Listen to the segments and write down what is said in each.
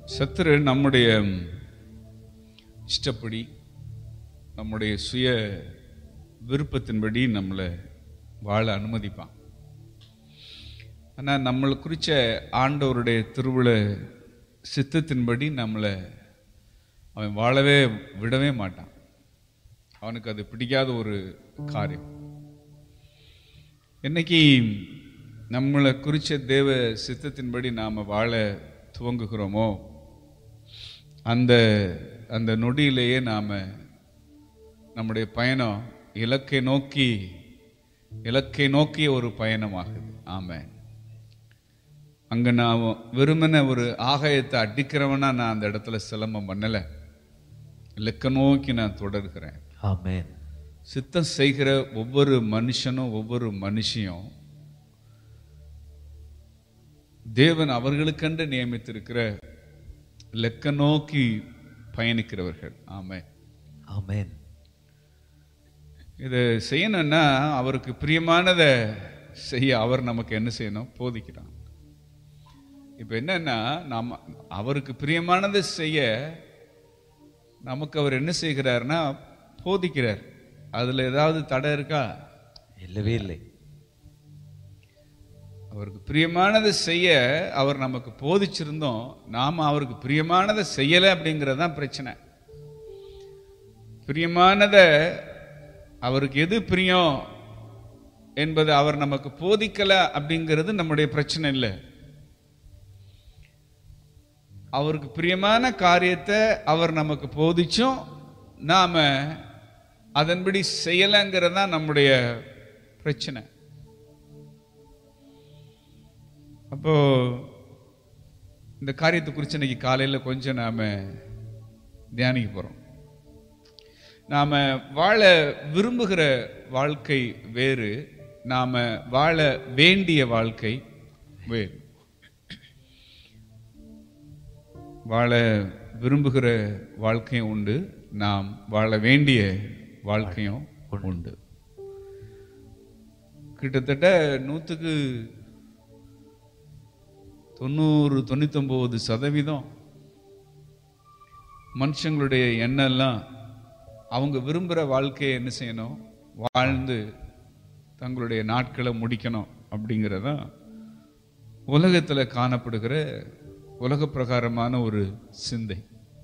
சத்துரு நம்முடைய இஷ்டப்படி நம்முடைய சுய விருப்பத்தின்படி நம்மளை வாழ அனுமதிப்பான். ஆனால் நம்மளை குறித்த ஆண்டவருடைய திருவுள சித்தத்தின்படி நம்மளை அவன் வாழவே விடவே மாட்டான். அவனுக்கு அது பிடிக்காத ஒரு காரியம். என்னைக்கு நம்மளை குறித்த தேவ சித்தத்தின்படி நாம் வாழ துவங்குகிறோமோ அந்த அந்த நொடியிலேயே நாம் நம்முடைய பயணம் இலக்கை நோக்கிய ஒரு பயணமாகுது. ஆமென். அங்கே நான் வெறுமன ஒரு ஆகாயத்தை அடிக்கிறவனா நான் அந்த இடத்துல சிலம்பம் பண்ணலை. இலக்கை நோக்கி நான் தொடர்கிறேன். ஆமென். சித்தம் செய்கிற ஒவ்வொரு மனுஷனும் ஒவ்வொரு மனுஷியும் தேவன் அவர்களுக்கென்று நியமித்திருக்கிற இலக்க நோக்கி பயணிக்கிறவர்கள். ஆமென். ஆமென். இதை செய்யணும்னா அவருக்கு பிரியமானதை செய்ய அவர் நமக்கு என்ன செய்யணும்? போதிக்கிறான். இப்போ என்னன்னா நம்ம அவருக்கு பிரியமானதை செய்ய நமக்கு அவர் என்ன செய்கிறார்னா போதிக்கிறார். அதில் ஏதாவது தடை இருக்கா? இல்லவே இல்லை. அவருக்கு பிரியமானதை செய்ய அவர் நமக்கு போதிச்சிருந்தோம், நாம் அவருக்கு பிரியமானதை செய்யலை அப்படிங்கிறது தான் பிரச்சனை. பிரியமானதை அவருக்கு எது பிரியம் என்பது அவர் நமக்கு போதிக்கலை அப்படிங்கிறது நம்முடைய பிரச்சனை இல்லை. அவருக்கு பிரியமான காரியத்தை அவர் நமக்கு போதிச்சும் நாம அதன்படி செய்யலைங்கிறது தான் நம்முடைய பிரச்சனை. அப்போ இந்த காரியத்தை குறித்து இன்னைக்கு காலையில் கொஞ்சம் நாம தியானிக்க போறோம். நாம வாழ விரும்புகிற வாழ்க்கை வேறு, நாம வாழ வேண்டிய வாழ்க்கை வேறு. வாழ விரும்புகிற வாழ்க்கையும் உண்டு, நாம் வாழ வேண்டிய வாழ்க்கையும் உண்டு. கிட்டத்தட்ட 90-99% மனுஷங்களுடைய எண்ணெல்லாம் அவங்க விரும்புகிற வாழ்க்கையை என்ன செய்யணும்? வாழ்ந்து தங்களுடைய நாட்களை முடிக்கணும் அப்படிங்கிறதான் உலகத்தில் காணப்படுகிற உலக பிரகாரமான ஒரு சிந்தை.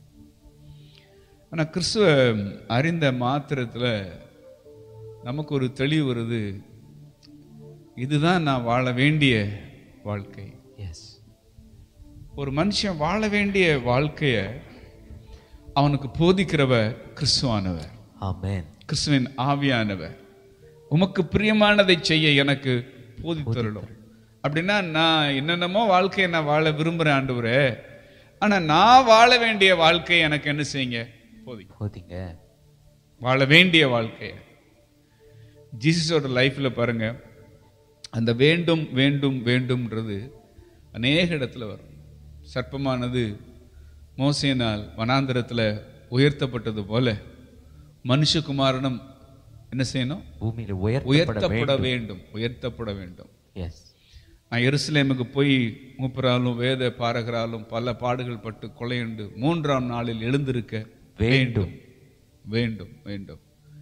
ஆனால் கிறிஸ்துவ அறிந்த மாத்திரத்தில் நமக்கு ஒரு தெளிவு வருது. இதுதான் நான் வாழ வேண்டிய வாழ்க்கை. ஒரு மனுஷன் வாழ வேண்டிய வாழ்க்கைய அவனுக்கு போதிக்கிறவர் கிறிஸ்துவானவர். ஆமென். கிறிஸ்துவின் ஆவியானவர் உமக்கு பிரியமானதை செய்ய எனக்கு போதித்தருளும். அப்படின்னா நான் என்னென்னமோ வாழ்க்கையை நான் வாழ விரும்புகிறேன் ஆண்டவரே, ஆனால் நான் வாழ வேண்டிய வாழ்க்கையை எனக்கு என்ன செய்யுங்க? போதிங்க. வாழ வேண்டிய வாழ்க்கையை ஜீசஸோட லைஃப்ல பாருங்க, அந்த வேண்டும் வேண்டும் வேண்டும்ன்றது அநேக இடத்துல வரும். சர்ப்பமானது மோசேனால் வனாந்தரத்தில் உயர்த்தப்பட்டது போல மனுஷகுமாரனும் என்ன செய்யணும்? பூமியில் உயர்த்தப்பட வேண்டும். நான் எருசலேமுக்கு போய் மூப்பராலும் வேத பாரகராலும் பல பாடுகள் பட்டு கொலையுண்டு 3ஆம் நாளில் எழுந்திருக்க வேண்டும் வேண்டும் வேண்டும்.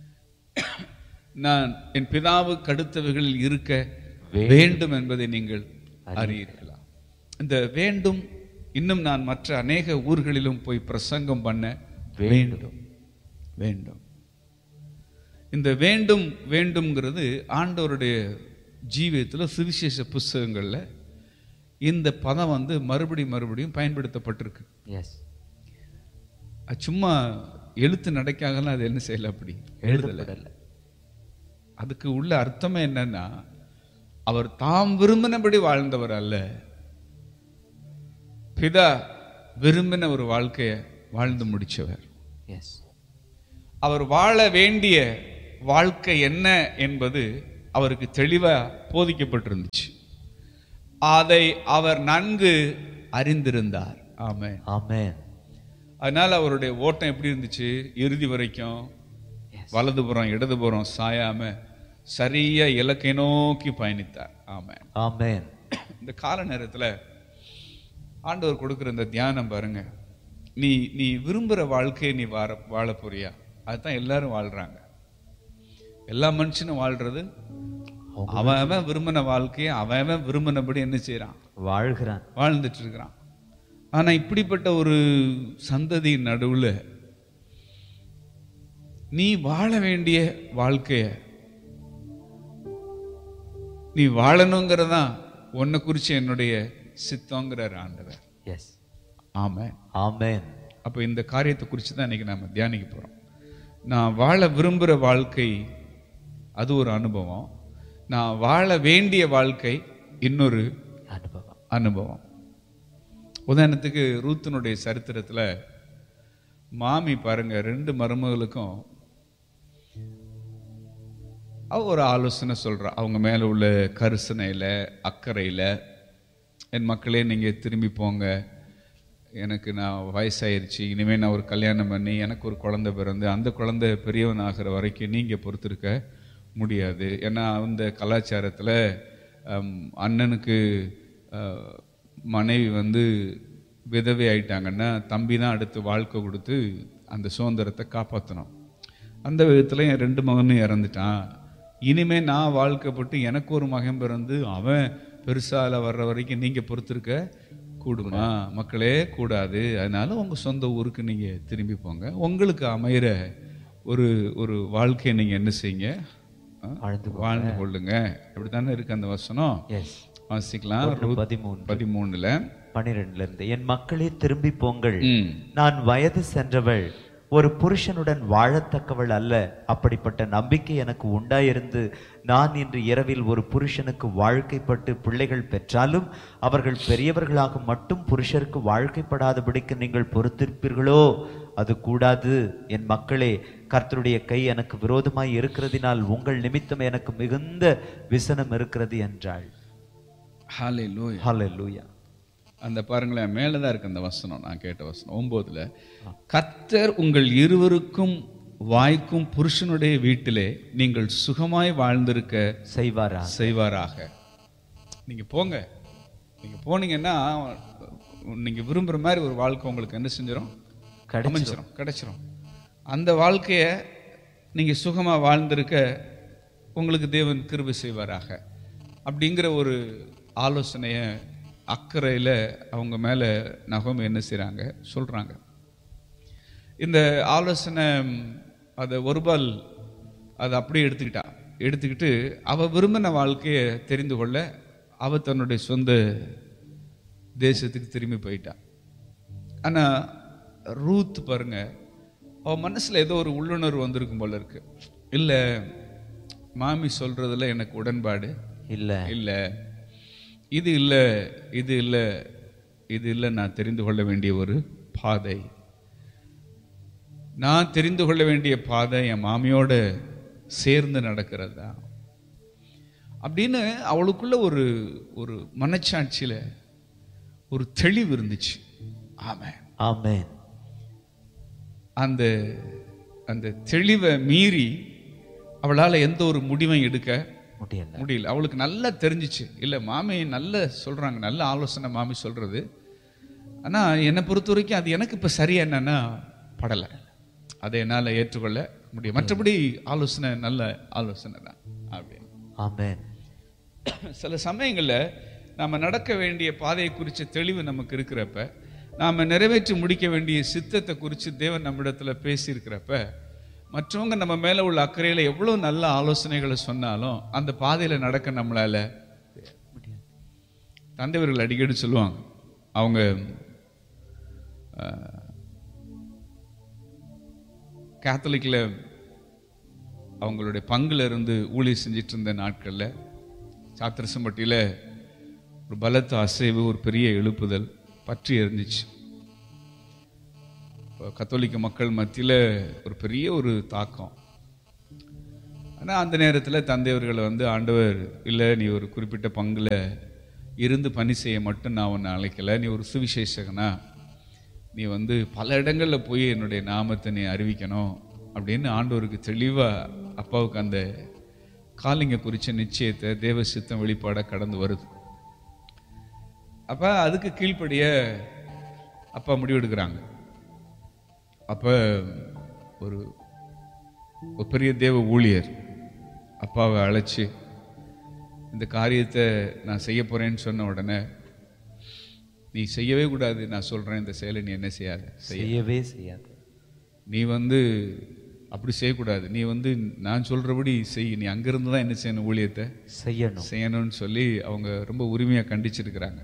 நான் என் பிதாவுக்கு அடுத்தவைகளில் இருக்க வேண்டும் என்பதை நீங்கள் அறியீர்களா? இந்த வேண்டும் இன்னும் நான் மற்ற அநேக ஊர்களிலும் போய் பிரசங்கம் பண்ண வேண்டும் வேண்டும். இந்த வேண்டும் வேண்டும்ங்கிறது ஆண்டவருடைய ஜீவியத்தில் சுவிசேஷ புஸ்தகங்கள்ல இந்த பதம் மறுபடியும் பயன்படுத்தப்பட்டிருக்கு. சும்மா எழுத்து நடைக்காகலாம் அது என்ன செய்யல, அப்படி எழுதல. அதுக்கு உள்ள அர்த்தமே என்னன்னா, அவர் தாம் விரும்பினபடி வாழ்ந்தவர் அல்ல, பிதா விரும்பின ஒரு வாழ்க்கையை வாழ்ந்து முடிச்சவர். அவர் வாழ வேண்டிய வாழ்க்கை என்ன என்பது அவருக்கு தெளிவா போதிக்கப்பட்டிருந்துச்சு. அதை அவர் நன்கு அறிந்திருந்தார். ஆமென். ஆமென். அதனால அவருடைய ஓட்டம் எப்படி இருந்துச்சு? இறுதி வரைக்கும் வலதுபுறம் இடதுபுறம் சாயாம சரியா இலக்கை நோக்கி பயணித்தார். ஆமென். ஆமென். இந்த கால நேரத்தில் ஆண்டவர் கொடுக்குற இந்த தியானம் பாருங்க, நீ நீ விரும்புகிற வாழ்க்கையை நீ வாழ போறியா? அதுதான் எல்லாரும் வாழ்றாங்க. எல்லா மனுஷனும் வாழ்றது அவன் விரும்பின வாழ்க்கையை அவன் விரும்பினபடி என்ன செய்யறான்? வாழ்கிறான், வாழ்ந்துட்டு இருக்கிறான். ஆனா இப்படிப்பட்ட ஒரு சந்ததியின் நடுவுல நீ வாழ வேண்டிய வாழ்க்கைய நீ வாழணுங்கிறதா உன்னை குறிச்சு என்னுடைய சித்தங்கிறார் ஆண்டவர். எஸ், ஆமென், ஆமென். அப்ப இந்த காரியத்தை குறித்து தான் இன்னைக்கு நாம தியானிக்க போறோம். நான் வாழ விரும்புகிற வாழ்க்கை அது ஒரு அனுபவம், நான் வாழ வேண்டிய வாழ்க்கை இன்னொரு அனுபவம். உதாரணத்துக்கு ரூத்தினுடைய சரித்திரத்துல மாமி பாருங்க, 2 மருமகளுக்கும் அவ ஒரு ஆலோசனை சொல்றா. அவங்க மேல உள்ள கரிசனையில அக்கறையில, என் மக்களே நீங்க திரும்பி போங்க, எனக்கு நான் வயசாயிருச்சு, இனிமே நான் ஒரு கல்யாணம் பண்ணி எனக்கு ஒரு குழந்தை பிறந்து அந்த குழந்தை பெரியவன் ஆகிற வரைக்கும் நீங்க பொறுத்திருக்க முடியாது. ஏன்னா அந்த கலாச்சாரத்தில் அண்ணனுக்கு மனைவி வந்து விதவை ஆயிட்டாங்கன்னா தம்பி தான் அடுத்து வாழ்க்கை கொடுத்து அந்த சுதந்திரத்தை காப்பாற்றணும். அந்த விதத்தில் என் 2 மகனும் இறந்துட்டான், இனிமே நான் வாழ்க்கைப்பட்டு எனக்கு ஒரு மகன் பிறந்து அவன் பெருசால வர்ற வரைக்கும் நீங்க பொறுத்திருக்க கூடுமா? மக்களே, கூடாது. அதனால உங்க சொந்த ஊருக்கு நீங்க திரும்பி போங்க, உங்களுக்கு அமைகிற ஒரு ஒரு வாழ்க்கையை நீங்க என்ன செய்யுங்க, வாழ்ந்து கொள்ளுங்க. அப்படித்தானே இருக்கு அந்த வசனம். வாசிக்கலாம் 13:12. என் மக்களே திரும்பி போங்கள், நான் வயது சென்றவள், ஒரு புருஷனுடன் வாழத்தக்கவள் அல்ல. அப்படிப்பட்ட நம்பிக்கை எனக்கு உண்டாயிருந்து நான் இன்று இரவில் ஒரு புருஷனுக்கு வாழ்க்கைப்பட்டு பிள்ளைகள் பெற்றாலும் அவர்கள் பெரியவர்களாக மட்டும் புருஷருக்கு வாழ்க்கைப்படாதபடிக்கு நீங்கள் பொறுத்திருப்பீர்களோ? அது கூடாது. என் மக்களே, கர்த்தருடைய கை எனக்கு விரோதமாய் இருக்கிறதினால் உங்கள் நிமித்தம் எனக்கு மிகுந்த விசனம் இருக்கிறது என்றாள். ஹல்லேலூயா, ஹல்லேலூயா. அந்த பாருங்களேன், மேலதான் இருக்கு அந்த வசனம், நான் கேட்ட வசனம் 9. கர்த்தர் உங்கள் இருவருக்கும் வாய்க்கும் புருஷனுடைய வீட்டிலே நீங்கள் சுகமாய் வாழ்ந்திருக்க செய்வாராக. நீங்க போங்க, நீங்க போனீங்கன்னா நீங்க விரும்புற மாதிரி ஒரு வாழ்க்கை உங்களுக்கு என்ன செஞ்சிடும்? கிடைச்சிரும். அந்த வாழ்க்கைய நீங்க சுகமா வாழ்ந்திருக்க உங்களுக்கு தேவன் கிருபை செய்வாராக. அப்படிங்கிற ஒரு ஆலோசனைய அக்கறையில் அவங்க மேல நகோமி என்ன செய்றாங்க, சொல்றாங்க. இந்த ஆலோசனை அதை ஒருபால் அதை அப்படியே எடுத்துக்கிட்டு அவ விரும்பின வாழ்க்கையை தெரிந்து கொள்ள அவ தன்னுடைய சொந்த தேசத்துக்கு திரும்பி போயிட்டா. ஆனா ரூத் பாருங்க, அவ மனசுல ஏதோ ஒரு உள்ளுணர்வு வந்திருக்கும் போல இருக்கு. இல்ல, மாமி சொல்றதுல எனக்கு உடன்பாடு இல்ல, இது இல்லை, நான் தெரிந்து கொள்ள வேண்டிய ஒரு பாதை, நான் தெரிந்து கொள்ள வேண்டிய பாதை என் மாமியோட சேர்ந்து நடக்கிறதா அப்படின்னு அவளுக்குள்ள ஒரு ஒரு மனச்சாட்சியில ஒரு தெளிவு இருந்துச்சு. ஆமென், ஆமென். அந்த அந்த தெளிவை மீறி அவளால் எந்த ஒரு முடிவையும் எடுக்க முடியல. அவளுக்கு நல்லா தெரிஞ்சிச்சு, இல்ல மாமி நல்ல சொல்றாங்க, நல்ல ஆலோசனை மாமி சொல்றது, ஆனா என்னை பொறுத்த வரைக்கும் அது எனக்கு இப்ப சரியா என்னன்னா படலை, அதை என்னால ஏற்றுக்கொள்ள முடியும், மற்றபடி ஆலோசனை நல்ல ஆலோசனை தான் அப்படின்னு. ஆமென். சில சமயங்கள்ல நாம நடக்க வேண்டிய பாதையை குறித்த தெளிவு நமக்கு இருக்கிறப்ப, நாம நிறைவேற்றி முடிக்க வேண்டிய சித்தத்தை குறித்து தேவன் நம்மிடத்துல பேசியிருக்கிறப்ப, மற்றவங்க நம்ம மேல உள்ள அக்கறையில எவ்வளவு நல்ல ஆலோசனைகளை சொன்னாலும் அந்த பாதையில நடக்க நம்மளால முடியாது. தந்தைவர்கள் அடிக்கடி சொல்லுவாங்க, அவங்க கேத்தலிக்ல அவங்களுடைய பங்குல இருந்து ஊழியர் செஞ்சிட்டு இருந்த நாட்கள்ல சாத்திரசம்பட்டியில ஒரு பலத்த அசைவு, ஒரு பெரிய எழுப்புதல் பற்றி எரிஞ்சிச்சு. கத்தோலிக்க மக்கள் மத்தியில் ஒரு பெரிய ஒரு தாக்கம். ஆனால் அந்த நேரத்தில் தந்தையவர்களை ஆண்டவர், இல்லை நீ ஒரு குறிப்பிட்ட பங்குல இருந்து பணி செய்ய மட்டும் நான் உன்னை அழைக்கலை, நீ ஒரு சுவிசேஷகனா, நீ பல இடங்களில் போய் என்னுடைய நாமத்தை நீ அறிவிக்கணும் அப்படின்னு ஆண்டவருக்கு தெளிவாக அப்பாவுக்கு அந்த காலிங்க குறித்த நிச்சயத்தை தேவ சித்தம் வெளிப்பாடாக கடந்து வருது. அப்ப அதுக்கு கீழ்ப்படிய அப்பா முடிவெடுக்கிறாங்க. அப்ப ஒரு பெரிய தேவ ஊழியர் அப்பாவை அழைச்சி இந்த காரியத்தை நான் செய்ய போறேன்னு சொன்ன உடனே, நீ செய்யவே கூடாது, நான் சொல்றேன் இந்த செயலை நீ என்ன செய்யாத, செய்யவே செய்யாது, நீ அப்படி செய்யக்கூடாது, நீ நான் சொல்றபடி செய், நீ அங்கிருந்து தான் என்ன செய்யணும், ஊழியத்தை செய்யணும்னு சொல்லி அவங்க ரொம்ப உரிமையா கண்டிச்சிருக்கிறாங்க.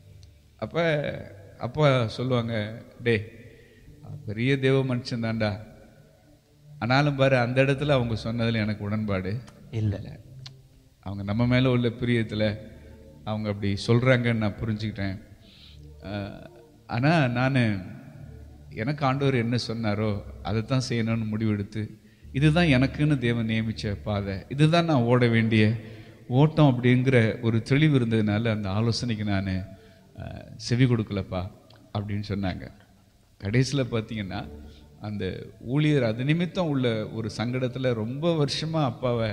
அப்பா சொல்லுவாங்க, டே பெரிய தேவ மனுஷன் தான்டா, ஆனாலும் பாரு அந்த இடத்துல அவங்க சொன்னதுல எனக்கு உடன்பாடு இல்லை. அவங்க நம்ம மேல உள்ள பிரியத்துல அவங்க அப்படி சொல்றாங்கன்னு நான் புரிஞ்சுக்கிட்டேன். ஆனா நான் எனக்கு ஆண்டவர் என்ன சொன்னாரோ அதை தான் செய்யணும்னு முடிவெடுத்து, இதுதான் எனக்குன்னு தேவன் நியமிச்ச பாதை, இதுதான் நான் ஓட வேண்டிய ஓட்டம் அப்படிங்கிற ஒரு தெளிவு இருந்ததுனால அந்த ஆலோசனைக்கு நான் செவி கொடுக்கலப்பா அப்படின்னு சொன்னாங்க. கடைசியில் பார்த்தீங்கன்னா அந்த ஊழியர் அது நிமித்தம் உள்ள ஒரு சங்கடத்தில் ரொம்ப வருஷமா அப்பாவை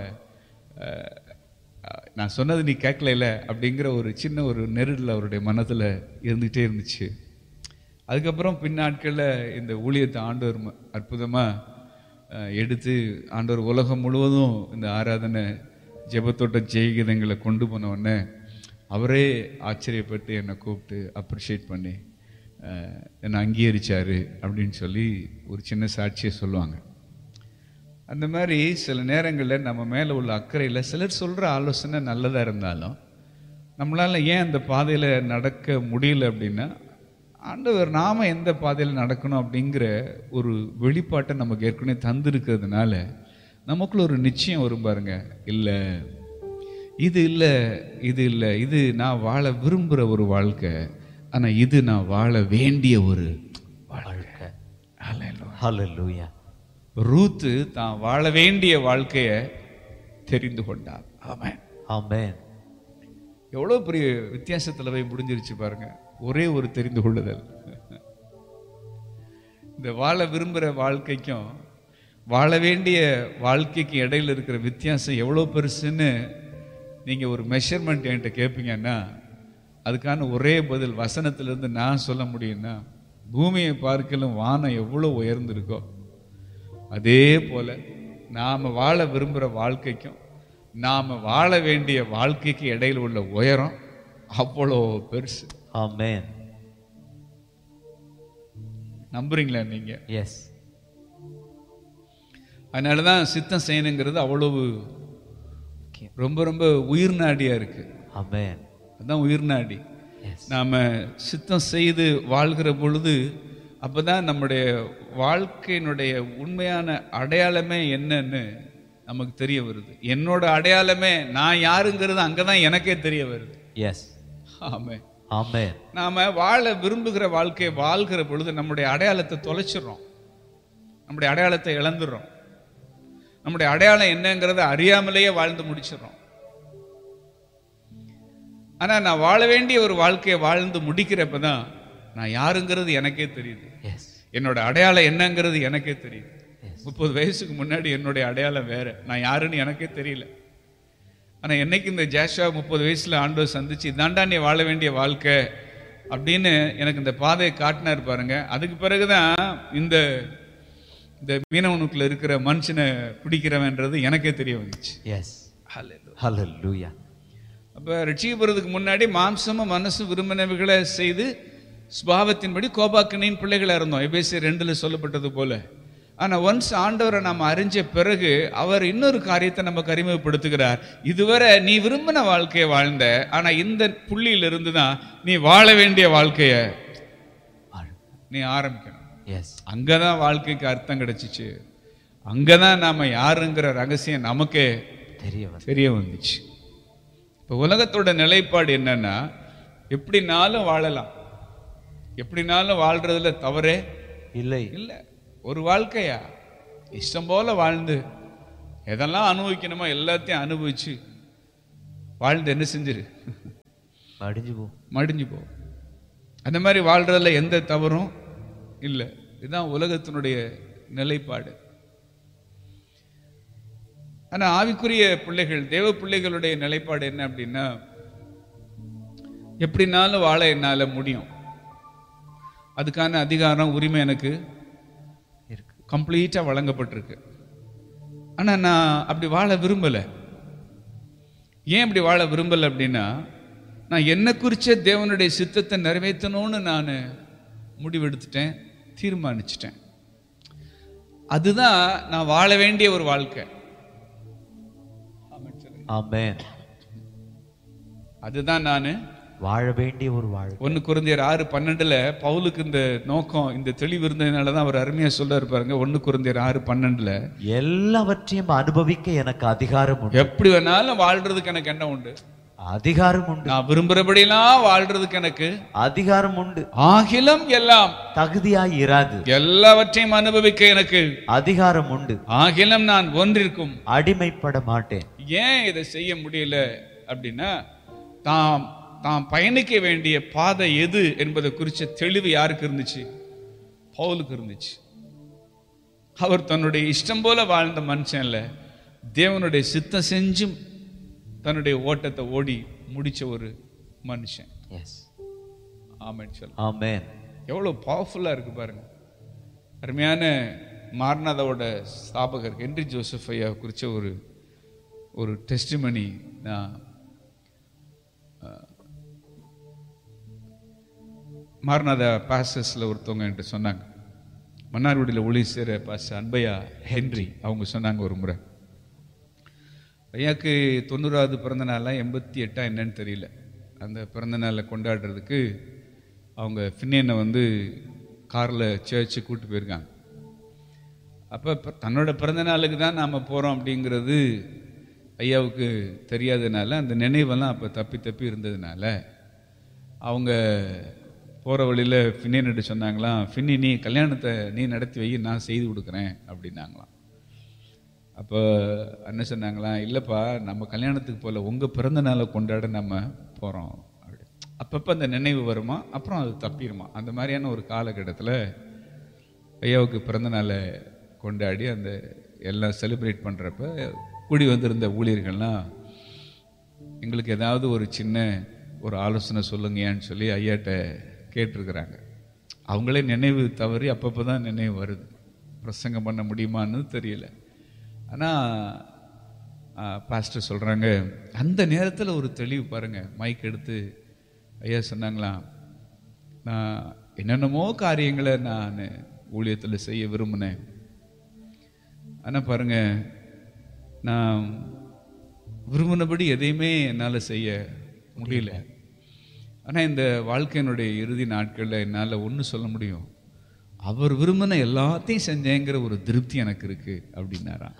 நான் சொன்னது நீ கேட்கல அப்படிங்கிற ஒரு சின்ன ஒரு நெருடல் அவருடைய மனதில் இருந்துகிட்டே இருந்துச்சு. அதுக்கப்புறம் பின்னாட்களில் இந்த ஊழியத்தை ஆண்டவர் அற்புதமாக எடுத்து ஆண்டவர் உலகம் முழுவதும் இந்த ஆராதனை ஜெபத்தோட்ட ஜெயகீதங்களை கொண்டு போன உடனே அவரே ஆச்சரியப்பட்டு என்னை கூப்பிட்டு அப்ரிஷியேட் பண்ணி என்னை அங்கீகரிச்சாரு அப்படின்னு சொல்லி ஒரு சின்ன சாட்சியை சொல்லுவாங்க. அந்த மாதிரி சில நேரங்களில் நம்ம மேலே உள்ள அக்கறையில் சிலர் சொல்கிற ஆலோசனை நல்லதாக இருந்தாலும் நம்மளால் ஏன் அந்த பாதையில் நடக்க முடியல அப்படின்னா, ஆண்டவர் நாம எந்த பாதையில் நடக்கணும் அப்படிங்கிற ஒரு வெளிப்பாட்டை நமக்கு ஏற்கனவே தந்திருக்கிறதுனால நமக்குள்ள ஒரு நிச்சயம் வரும் பாருங்க, இல்லை இது இல்லை, இது இல்லை, இது நான் வாழ விரும்புகிற ஒரு வாழ்க்கை, ஆனால் இது நான் வாழ வேண்டிய ஒரு வாழ்க்கை. ஹல்லேலூயா. ரூத்து தான் வாழ வேண்டிய வாழ்க்கையை தெரிந்து கொண்டார். ஆமென், ஆமென். எவ்வளோ பெரிய வித்தியாசத்தில் போய் முடிஞ்சிருச்சு பாருங்க, ஒரே ஒரு தெரிந்து கொள்ளுதல். இந்த வாழ விரும்புகிற வாழ்க்கைக்கும் வாழ வேண்டிய வாழ்க்கைக்கு இடையில இருக்கிற வித்தியாசம் எவ்வளோ பெருசுன்னு நீங்கள் ஒரு மெஷர்மெண்ட் என்கிட்ட கேட்பீங்கன்னா அதுக்கான ஒரே பதில் வசனத்திலிருந்து நான் சொல்ல முடியும்னா, பூமியை பார்க்கலும் வானம் எவ்வளோ உயர்ந்திருக்கோ அதே போல நாம் வாழ விரும்புகிற வாழ்க்கைக்கும் நாம் வாழ வேண்டிய வாழ்க்கைக்கு இடையில் உள்ள உயரம் அவ்வளோ பெருசு. ஆமென். நம்புறீங்களா நீங்க? எஸ். அதனாலதான் சித்தம் செய்யணுங்கிறது அவ்வளவு ரொம்ப ரொம்ப உயிர் நாடியா இருக்கு. ஆமென். அதான் உயிர் நாடி. நாம சித்தம் செய்து வாழ்கிற பொழுது அப்பதான் நம்முடைய வாழ்க்கையினுடைய உண்மையான அடையாளமே என்னன்னு நமக்கு தெரிய வருது. என்னோட அடையாளமே நான் யாருங்கிறது அங்கதான் எனக்கே தெரிய வருது. எஸ். ஆமென், ஆமென். நாம வாழ விரும்புகிற வாழ்க்கையை வாழ்கிற பொழுது நம்முடைய அடையாளத்தை தொலைச்சிடறோம், நம்முடைய அடையாளத்தை இழந்துடுறோம், நம்முடைய அடையாளம் என்னங்கிறத அறியாமலேயே வாழ்ந்து முடிச்சிடறோம். ஆனா நான் வாழ வேண்டிய ஒரு வாழ்க்கையை வாழ்ந்து முடிக்கிறப்பதான் நான் யாருங்கிறது எனக்கே தெரியுது, என்னோட அடையாளம் என்னங்கிறது எனக்கே தெரியுது. 30 வயசுக்கு முன்னாடி என்னுடைய அடையாளம் வேற, நான் யாருன்னு எனக்கே தெரியல. ஆனா என்னைக்கு இந்த ஜாஷுவா 30 வயசுல ஆண்டவர் சந்திச்சு இதாண்டா நீ வாழ வேண்டிய வாழ்க்கை அப்படின்னு எனக்கு இந்த பாதையை காட்டினார் பாருங்க, அதுக்கு பிறகுதான் இந்த மீனவனுக்குள்ள இருக்கிற மனுஷனை பிடிக்கிறவன்றது எனக்கே தெரிய வந்துச்சு. ஹல்லேலூயா. அப்ப ரட்சிக்கப்படுறதுக்கு முன்னாடி மாம்சமும் மனசு விரும்பினவைகளை செய்து சுபாவத்தின்படி கோபாக்கினின் பிள்ளைகளா இருந்தோம், எபேசியர் 2 சொல்லப்பட்டது போல. ஆனா ஒன்ஸ் ஆண்டவரை நாம அறிஞ்ச பிறகு அவர் இன்னொரு காரியத்தை நமக்கு அறிமுகப்படுத்துகிறார். இதுவரை நீ விரும்பின வாழ்க்கையை வாழ்ந்த, ஆனா இந்த புள்ளியில இருந்துதான் நீ வாழ வேண்டிய வாழ்க்கைய நீ ஆரம்பிக்கணும். அங்கதான் வாழ்க்கைக்கு அர்த்தம் கிடைச்சிச்சு, அங்கதான் நாம யாருங்கிற ரகசியம் நமக்கே தெரிய வந்துச்சு. இப்ப உலகத்தோட நிலைப்பாடு என்னன்னா, எப்படினாலும் வாழலாம், எப்படினாலும் வாழ்றதுல தவறே இல்லை. இல்லை, ஒரு வாழ்க்கையா இஷ்டம் போல வாழ்ந்து எதெல்லாம் அனுபவிக்கணுமோ எல்லாத்தையும் அனுபவிச்சு வாழ்ந்து என்ன செஞ்சிரு, மடிஞ்சு போ. அந்த மாதிரி வாழ்றதுல எந்த தவறும் இல்லை. இதுதான் உலகத்தினுடைய நிலைப்பாடு. ஆனா ஆவிக்குரிய பிள்ளைகள், தேவ பிள்ளைகளுடைய நிலைப்பாடு என்ன அப்படின்னா, எப்படினாலும் வாழ என்னால முடியும். அதுக்கான அதிகாரம், உரிமை எனக்கு கம்ப்ளீட்டா வழங்கப்பட்டிருக்கு. ஆனா நான் அப்படி வாழ விரும்பல. ஏன் அப்படி வாழ விரும்பல அப்படின்னா, நான் என்ன குறிச்ச தேவனுடைய சித்தத்தை நிறைவேற்றணும்னு நான் முடிவெடுத்துட்டேன், தீர்மானிச்சிட்டேன். அதுதான் நான் வாழ வேண்டிய ஒரு வாழ்க்கை. ஆமென். அதுதான் நான் வாழ வேண்டிய ஒரு வாழ்க்கை. 1 கொரிந்தியர் 6:12 பவுலுக்கு இந்த நோக்கம், இந்த தெளிவு இருந்ததுனாலதான் அவர் அருமையா சொல்றாரு பாருங்க. 1 கொரிந்தியர் 6:12 எல்லாவற்றையும் அனுபவிக்க எனக்கு அதிகாரம் உண்டு. எப்படி வேணாலும் வாழ்றதுக்கு எனக்கு என்ன உண்டு? அதிகாரம் உண்டு. நான் விரும்புறபடியெல்லாம் வாழ்றதுக்கு எனக்கு அதிகாரம் உண்டு. ஆகிலும் எல்லாம் தகுதியாய் இராது. எல்லாவற்றையும் அனுபவிக்க எனக்கு அதிகாரம் உண்டு. ஆகிலும் நான் ஒன்றிற்கும் அடிமைப்பட மாட்டேன். ஏன் இதை செய்ய முடியல அப்படின்னா, தாம் பயணிக்க வேண்டிய பாதை எது என்பதை குறிச்ச தெளிவு யாருக்கு இருந்துச்சு? பவுலுக்கு இருந்துச்சு. அவர் தன்னுடைய இஷ்டம் போல வாழ்ந்த மனுஷன் இல்ல, தேவனுடைய சித்தம் செஞ்சும் தன்னுடைய ஓட்டத்தை ஓடி முடிச்ச ஒரு மனுஷன். ஆமென் சொல்லுங்க. ஆமென். எவ்வளவு பவர்ஃபுல்லா இருக்கு பாருங்க. அருமையான மார்நாதாவோட ஸ்தாபகர் ஹென்றி ஜோசப் ஐயா குறிச்ச ஒரு டெஸ்டிமனி நான் மார்நாதா பாஸ்டர்ஸ்ல ஒருத்தவங்க என்கிட்ட சொன்னாங்க. மன்னார்குடியில் ஒளி சேர பாஸ்டர் அன்பையா ஹென்றி அவங்க சொன்னாங்க ஒரு முறை, ஐயாக்கு 90வது பிறந்த நாளாக 88 என்னன்னு தெரியல, அந்த பிறந்த நாளை கொண்டாடுறதுக்கு அவங்க ஃபின்னேனை வந்து காரில் சர்ச்சு கூப்பிட்டு போயிருக்காங்க. அப்போ தன்னோட பிறந்த நாளுக்கு தான் நாம் போகிறோம் அப்படிங்கிறது ஐயாவுக்கு தெரியாததுனால, அந்த நினைவெல்லாம் அப்போ தப்பி இருந்ததுனால அவங்க போகிற வழியில் ஃபின்னேன்ட்டு சொன்னாங்களாம், ஃபின்னி நீ கல்யாணத்தை நீ நடத்தி வை, நான் செய்து கொடுக்குறேன் அப்படின்னாங்களாம். அப்போ என்ன சொன்னாங்களாம், இல்லைப்பா நம்ம கல்யாணத்துக்கு போல உங்கள் பிறந்த நாளை கொண்டாட நம்ம போகிறோம் அப்படி. அப்பப்போ அந்த நினைவு வருமா, அப்புறம் அது தப்பிடுமா. அந்த மாதிரியான ஒரு காலகட்டத்தில் ஐயாவுக்கு பிறந்த நாளை கொண்டாடி அந்த எல்லாம் செலிப்ரேட் பண்ணுறப்ப கூடி வந்திருந்த ஊழியர்கள்லாம் எங்களுக்கு ஏதாவது ஒரு சின்ன ஒரு ஆலோசனை சொல்லுங்கன்னு சொல்லி ஐயாட்ட கேட்டிருக்கிறாங்க. அவங்களே நினைவு தவறி அப்பப்போ தான் நினைவு வருது. பிரசங்கம் பண்ண முடியுமான்னு தெரியல. ஆனால் பாஸ்டர் சொல்கிறாங்க, அந்த நேரத்தில் ஒரு தெளிவு பாருங்க. மைக் எடுத்து ஐயா சொன்னாங்களாம், நான் என்னென்னமோ காரியங்களை நான் ஊழியத்தில் செய்ய விரும்பினேன், ஆனால் பாருங்க நான் விரும்பினபடி எதையுமே என்னால் செய்ய முடியல. ஆனால் இந்த வாழ்க்கையினுடைய இறுதி நாட்களில் என்னால் ஒன்று சொல்ல முடியும், அவர் விரும்பின எல்லாத்தையும் செஞ்சேங்கிற ஒரு திருப்தி எனக்கு இருக்கு அப்படின்னாராம்.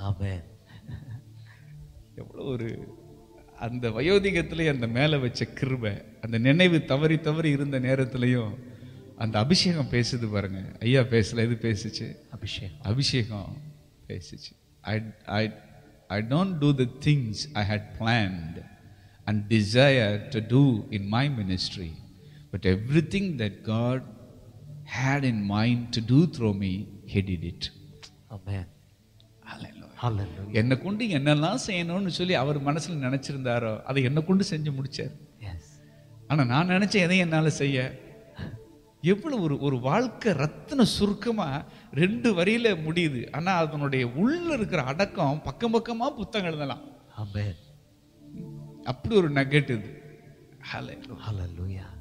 எவ்வளோ ஒரு அந்த வயோதிகத்திலே அந்த மேலே வச்ச கிருபை, அந்த நினைவு தவறி இருந்த நேரத்திலையும் அந்த அபிஷேகம் பேசுது பாருங்க. ஐயா பேசல, எது பேசுச்சு? அபிஷேகம் பேசுச்சு. I don't do the things I had planned and desire to do in my ministry, but everything that God had in mind to do through me, He did it. Amen. Hallelujah. என்னை கொண்டு என்னெல்லாம் செய்யணும்னு சொல்லி அவர் மனசுல நினைச்சிருந்தாரோ அதை என்னை கொண்டு செஞ்சு முடிச்சார். ஆனா நான் நினைச்சேன் எதையும் என்னால செய்ய. எவ்வளவு ஒரு வாழ்க்கை ரத்தின சுருக்கமா 2 வரியில முடியுது. ஆனா அதனுடைய உள்ள இருக்கிற அடக்கம் பக்கம் பக்கமா புத்தகம் எழுதலாம். அப்படி ஒரு நகட் இது. ஹல்லேலூயா.